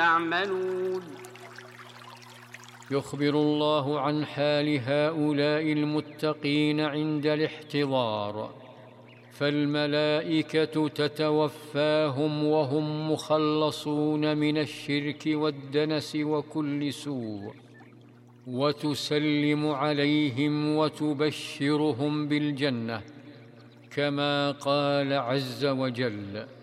يعملون. يخبر الله عن حال هؤلاء المتقين عند الاحتضار، فالملائكة تتوفاهم وهم مخلصون من الشرك والدنس وكل سوء، وتسلم عليهم وتبشرهم بالجنة، كما قال عز وجل: